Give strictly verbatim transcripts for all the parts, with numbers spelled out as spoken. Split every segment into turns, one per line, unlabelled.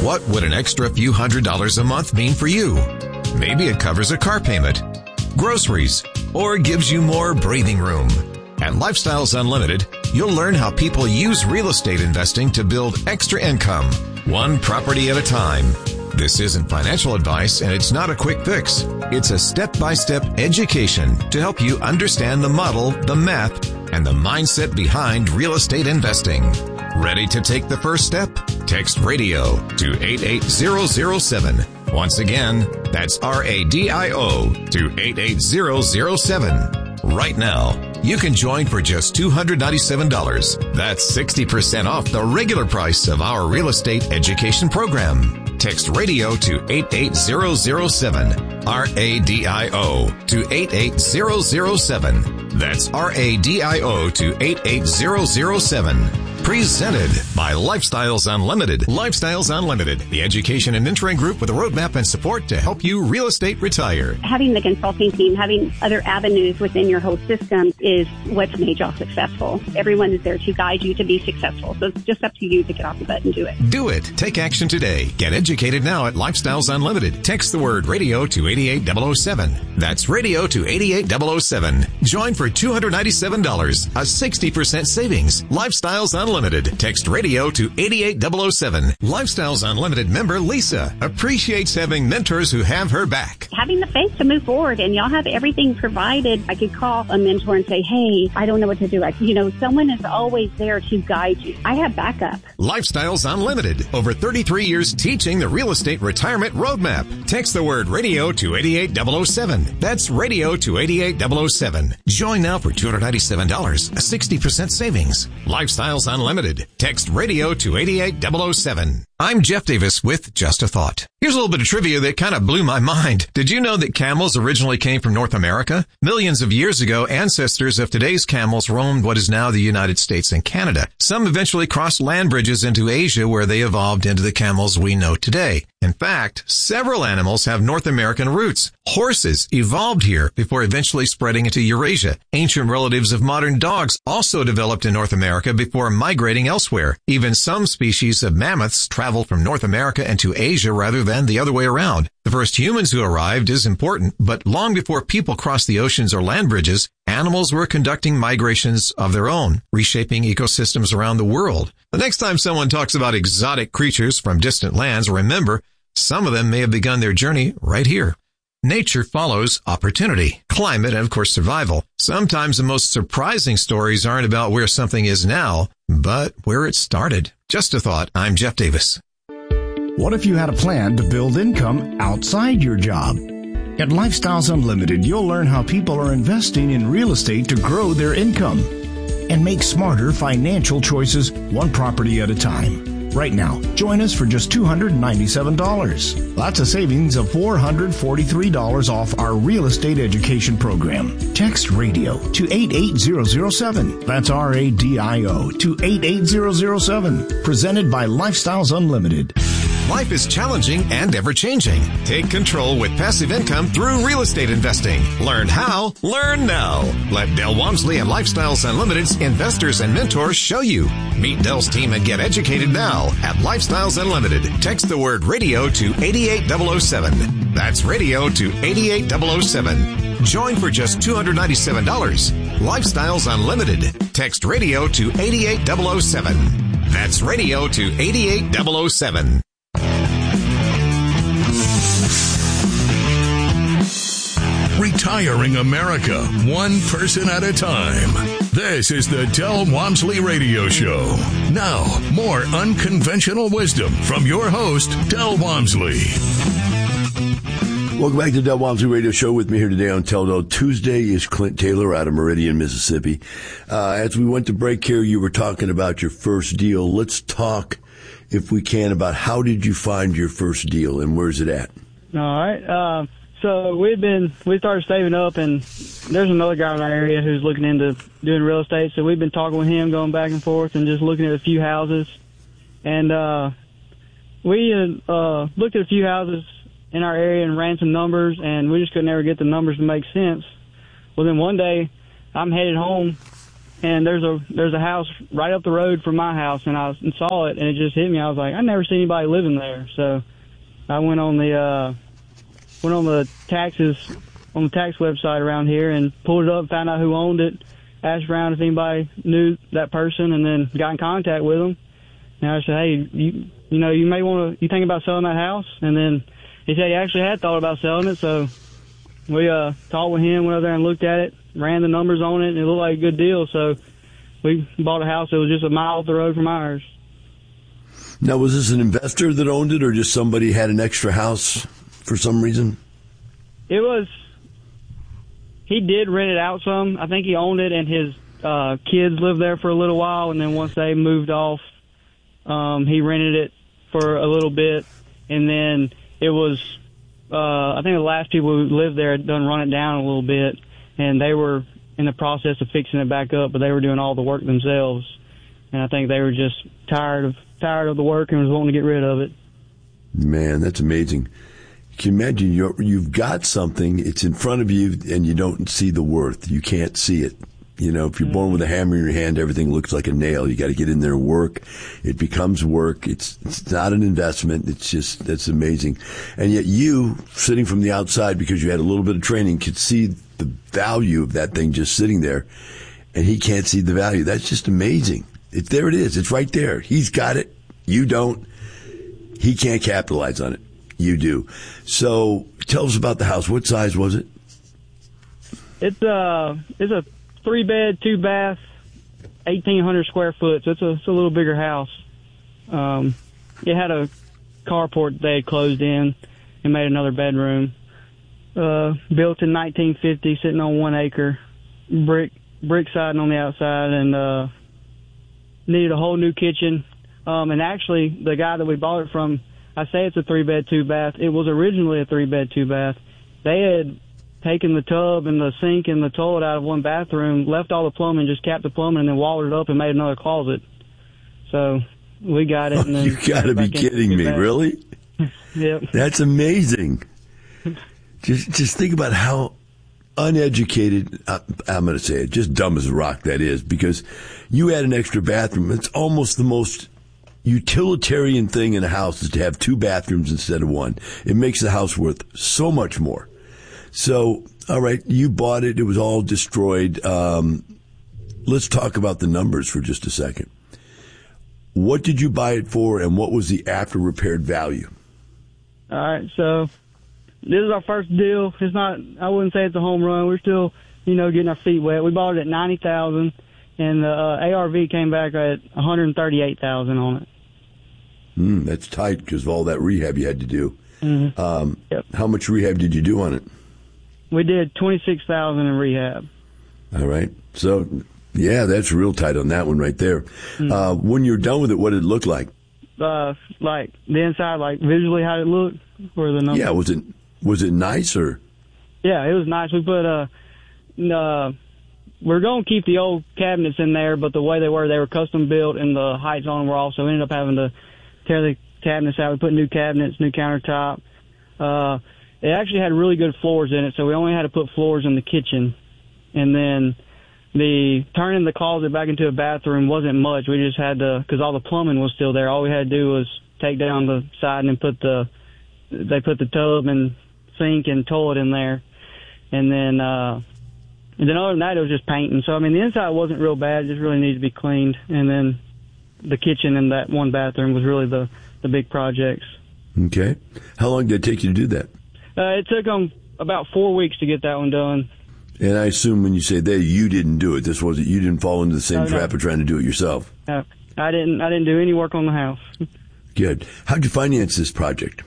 What would an extra few hundred dollars a month mean for you? Maybe it covers a car payment, groceries, or gives you more breathing room. At Lifestyles Unlimited, you'll learn how people use real estate investing to build extra income, one property at a time. This isn't financial advice, and it's not a quick fix. It's a step-by-step education to help you understand the model, the math, and the mindset behind real estate investing. Ready to take the first step? Text RADIO to eight eight zero zero seven. Once again, that's R A D I O to eight eight zero zero seven. Right now, you can join for just two hundred ninety-seven dollars. That's sixty percent off the regular price of our real estate education program. Text RADIO to eight eight zero zero seven. R A D I O to eight eight zero zero seven. That's R A D I O to eight eight zero zero seven. Presented by Lifestyles Unlimited. Lifestyles Unlimited, the education and mentoring group with a roadmap and support to help you real estate retire.
Having the consulting team, having other avenues within your whole system is what's made y'all successful. Everyone is there to guide you to be successful. So it's just up to you to get off the butt and do it.
Do it. Take action today. Get educated now at Lifestyles Unlimited. Text the word radio to eight eight zero zero seven. That's radio to eight eight zero zero seven. Join for two hundred ninety-seven dollars, a sixty percent savings. Lifestyles Unlimited. Text radio to eight eight zero zero seven. Lifestyles Unlimited member Lisa appreciates having mentors who have her back.
Having the faith to move forward, and y'all have everything provided. I could call a mentor and say, hey, I don't know what to do. Like, you know, someone is always there to guide you. I have backup.
Lifestyles Unlimited. Over thirty-three years teaching the real estate retirement roadmap. Text the word radio to eight eight zero zero seven. That's radio to eight eight zero zero seven. Join now for two hundred ninety-seven dollars, a sixty percent savings. Lifestyles Unlimited. Text radio to eight eight zero zero seven. I'm Jeff Davis with Just a Thought. Here's a little bit of trivia that kind of blew my mind. Did you know that camels originally came from North America? Millions of years ago, ancestors of today's camels roamed what is now the United States and Canada. Some eventually crossed land bridges into Asia, where they evolved into the camels we know today. In fact, several animals have North American roots. Horses evolved here before eventually spreading into Eurasia. Ancient relatives of modern dogs also developed in North America before migrating elsewhere. Even some species of mammoths traveled from North America into Asia rather than the other way around. The first humans who arrived is important, but long before people crossed the oceans or land bridges, animals were conducting migrations of their own, reshaping ecosystems around the world. The next time someone talks about exotic creatures from distant lands, remember, some of them may have begun their journey right here. Nature follows opportunity, climate, and of course survival. Sometimes the most surprising stories aren't about where something is now, but where it started. Just a thought. I'm Jeff Davis.
What if you had a plan to build income outside your job? At Lifestyles Unlimited, you'll learn how people are investing in real estate to grow their income and make smarter financial choices one property at a time. Right now, join us for just two hundred ninety-seven dollars. That's a savings of four hundred forty-three dollars off our real estate education program. Text radio to eight eight zero zero seven. That's R A D I O to eight eight zero zero seven. Presented by Lifestyles Unlimited.
Life is challenging and ever-changing. Take control with passive income through real estate investing. Learn how, learn now. Let Del Walmsley and Lifestyles Unlimited's investors and mentors show you. Meet Del's team and get educated now at Lifestyles Unlimited. Text the word radio to eight eight zero zero seven. That's radio to eight eight zero zero seven. Join for just two hundred ninety-seven dollars. Lifestyles Unlimited. Text radio to eight eight zero zero seven. That's radio to eight eight zero zero seven.
Retiring America, one person at a time. This is the Del Walmsley Radio Show. Now, more unconventional wisdom from your host, Del Walmsley.
Welcome back to the Del Walmsley Radio Show. With me here today on Teldo Tuesday is Clint Taylor out of Meridian, Mississippi. Uh, as we went to break here, you were talking about your first deal. Let's talk, if we can, about how did you find your first deal and where's it at?
All right. Uh, so we've been, we started saving up, and there's another guy in our area who's looking into doing real estate. So we've been talking with him, going back and forth, and just looking at a few houses. And uh, we uh, looked at a few houses in our area and ran some numbers, and we just could never get the numbers to make sense. Well, then one day I'm headed home and there's a there's a house right up the road from my house, and I was, and saw it, and it just hit me. I was like, I never seen anybody living there. So I went on the uh, went on the taxes on the tax website around here and pulled it up, found out who owned it, asked around if anybody knew that person, and then got in contact with them. And I said, hey, you you know, you may want to, you think about selling that house? And then he said he actually had thought about selling it, so we uh, talked with him, went over there and looked at it, ran the numbers on it, and it looked like a good deal. So we bought a house that was just a mile up the road from ours.
Now, was this an investor that owned it, or just somebody had an extra house for some reason?
It was, he did rent it out some. I think he owned it, and his uh, kids lived there for a little while, and then once they moved off, um, he rented it for a little bit, and then it was, uh, I think the last people who lived there had done run it down a little bit, and they were in the process of fixing it back up, but they were doing all the work themselves. And I think they were just tired of tired of the work and was wanting to get rid of it.
Man, that's amazing. Can you imagine you're, you've got something, it's in front of you, and you don't see the worth. You can't see it. You know, if you're born with a hammer in your hand, everything looks like a nail. You got to get in there and work. It becomes work. It's it's not an investment. It's just, that's amazing. And yet you, sitting from the outside because you had a little bit of training, could see the value of that thing just sitting there, and he can't see the value. That's just amazing. It, there it is. It's right there. He's got it. You don't. He can't capitalize on it. You do. So tell us about the house. What size was it?
It's uh, it's a three bed, two bath, eighteen hundred square foot. So it's a, it's a little bigger house. Um, it had a carport they had closed in and made another bedroom. Uh, built in nineteen fifty, sitting on one acre, brick brick siding on the outside, and uh, needed a whole new kitchen. Um, and actually, the guy that we bought it from, I say it's a three bed, two bath. It was originally a three bed, two bath. They had taken the tub and the sink and the toilet out of one bathroom, left all the plumbing, just capped the plumbing, and then walled it up and made another closet. So we got it. And then
you got to be kidding me, really?
Yep.
That's amazing. Just, just think about how uneducated, I'm going to say it, just dumb as a rock that is, because you add an extra bathroom. It's almost the most utilitarian thing in a house is to have two bathrooms instead of one. It makes the house worth so much more. So, all right, you bought it. It was all destroyed. Um, let's talk about the numbers for just a second. What did you buy it for, and what was the after repaired value?
All right, so this is our first deal. It's not, I wouldn't say it's a home run. We're still, you know, getting our feet wet. We bought it at ninety thousand dollars, and the uh, A R V came back at one hundred thirty-eight thousand dollars on it.
Mm, that's tight because of all that rehab you had to do.
Mm-hmm.
Um,
yep.
How much rehab did you do on it?
We did twenty-six thousand dollars in rehab.
All right. So, yeah, that's real tight on that one right there. Mm-hmm. Uh, when you're done with it, what did it look like?
Uh, like the inside, like visually how it looked, or the numbers?
Yeah, was it was it nice or?
Yeah, it was nice. We put uh, uh, we're going to keep the old cabinets in there, but the way they were, they were custom built, and the heights on them were off, so we ended up having to tear the cabinets out. We put new cabinets, new countertop. Uh, it actually had really good floors in it, so we only had to put floors in the kitchen, and then the turning the closet back into a bathroom wasn't much. We just had to, because all the plumbing was still there. All we had to do was take down the side and put the, they put the tub and sink and toilet in there. And then, uh, and then other than that, it was just painting. So, I mean, the inside wasn't real bad. It just really needed to be cleaned. And then the kitchen and that one bathroom was really the, the big projects.
Okay. How long did it take you to do that?
Uh, it took them about four weeks to get that one done.
And I assume when you say they, you didn't do it. This wasn't, you didn't fall into the same
no,
trap
no.
of trying to do it yourself.
No, I didn't, I didn't do any work on the house.
Good. How'd you finance this project?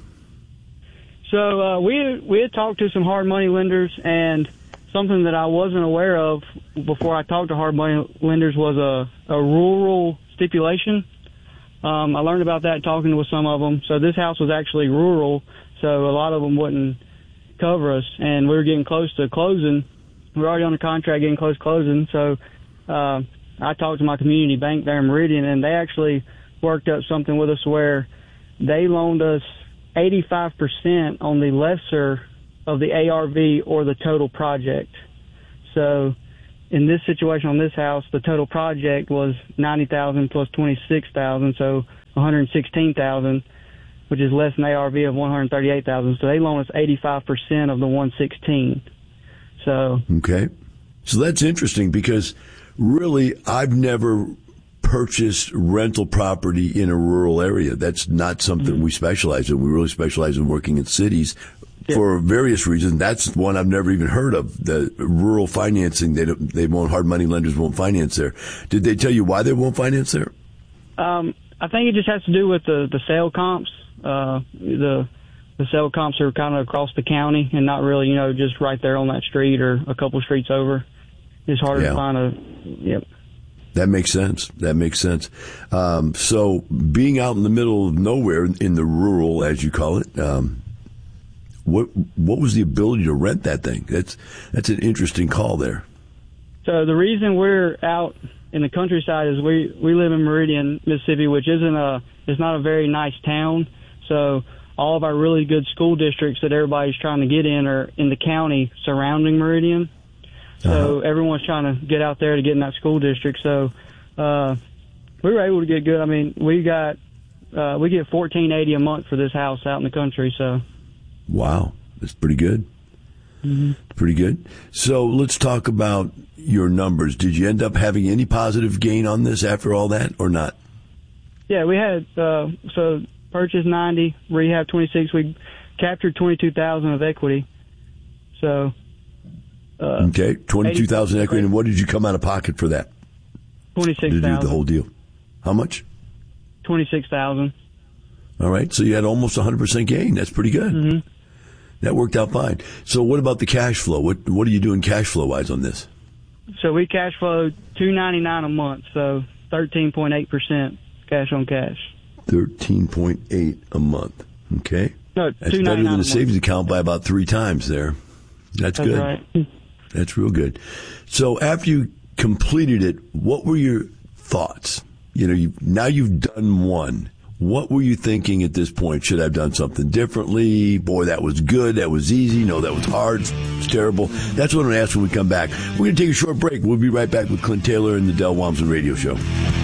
So, uh, we, we had talked to some hard money lenders, and something that I wasn't aware of before I talked to hard money lenders was a, a rural stipulation. Um, I learned about that talking with some of them. So this house was actually rural, so a lot of them wouldn't cover us, and we were getting close to closing. We were already on the contract, getting close to closing, so uh, I talked to my community bank there in Meridian, and they actually worked up something with us where they loaned us eighty-five percent on the lesser of the A R V or the total project. So in this situation on this house, the total project was ninety thousand plus twenty-six thousand, so one hundred sixteen thousand, which is less than A R V of one hundred thirty-eight thousand. So they loan us eighty-five percent of the one hundred sixteen. So
okay, so that's interesting because really I've never purchased rental property in a rural area. That's not something mm-hmm. we specialize in. We really specialize in working in cities. For various reasons, that's one I've never even heard of. The rural financing, they don't, they won't, hard money lenders won't finance there. Did they tell you why they won't finance there?
Um, I think it just has to do with the, the sale comps. Uh, the the sale comps are kind of across the county and not really, you know, just right there on that street or a couple streets over. It's harder
yeah.
to find a, yep.
That makes sense. That makes sense. Um, so being out in the middle of nowhere, in the rural, as you call it, um, What what was the ability to rent that thing? That's that's an interesting call there.
So the reason we're out in the countryside is we, we live in Meridian, Mississippi, which isn't a it's not a very nice town. So all of our really good school districts that everybody's trying to get in are in the county surrounding Meridian. So uh-huh. everyone's trying to get out there to get in that school district. So uh, we were able to get good. I mean, we got uh, we get fourteen eighty a month for this house out in the country. So.
Wow, that's pretty good.
Mm-hmm.
Pretty good. So let's talk about your numbers. Did you end up having any positive gain on this after all that or not?
Yeah, we had, uh, so purchase ninety, rehab twenty-six. We captured twenty-two thousand of equity. So. Uh,
okay, twenty-two thousand equity. And what did you come out of pocket for that?
twenty-six thousand.
To do the whole deal. How much?
twenty-six thousand.
All right, so you had almost one hundred percent gain. That's pretty good.
Mm-hmm.
That worked out fine. So what about the cash flow? What what are you doing cash flow wise on this?
So we cash flow two ninety-nine a month, so thirteen point eight percent cash on cash.
thirteen point eight a month. Okay.
No,
that's better than a savings account by about three times there. That's,
That's
good.
Right.
That's real good. So after you completed it, what were your thoughts? You know, you, now you've done one. What were you thinking at this point? Should I have done something differently? Boy, that was good. That was easy. No, that was hard. It's terrible. That's what I'm going to ask when we come back. We're going to take a short break. We'll be right back with Clint Taylor and the Del Walmsley Radio Show.